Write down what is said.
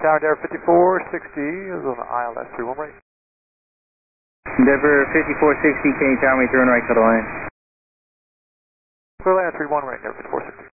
Tower, Endeavour 5460 is on ILS 31 right. Endeavour 5460, Kenny Tower, may turn right to the line. Clear land 31 right, Endeavour 5460.